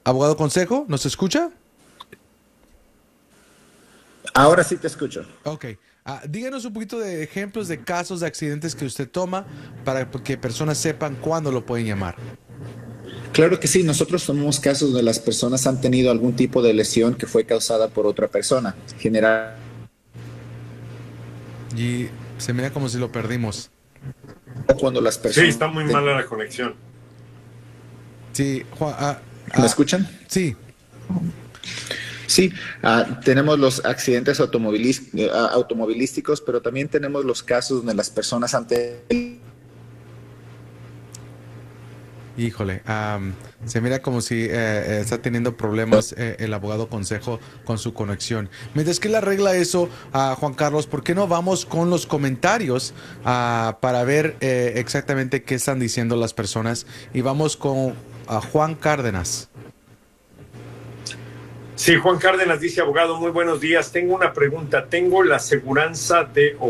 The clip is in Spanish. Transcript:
Abogado Consejo, ¿nos escucha? Ahora sí te escucho. Ok. Díganos un poquito de ejemplos de casos de accidentes que usted toma para que personas sepan cuándo lo pueden llamar. Claro que sí, nosotros tomamos casos donde las personas han tenido algún tipo de lesión que fue causada por otra persona. General, Y se mira como si lo perdimos. cuando las Sí, personas... está muy mala la conexión. Sí, Juan, ¿Me escuchan? sí. Sí, tenemos los accidentes automovilísticos, pero también tenemos los casos donde las personas han tenido... Híjole, se mira como si está teniendo problemas el abogado Consejo con su conexión. Mientras que él arregla eso, Juan Carlos, ¿por qué no vamos con los comentarios para ver exactamente qué están diciendo las personas? Y vamos con Juan Cárdenas. Sí, Juan Cárdenas dice, abogado, muy buenos días. Tengo una pregunta. Tengo la aseguranza de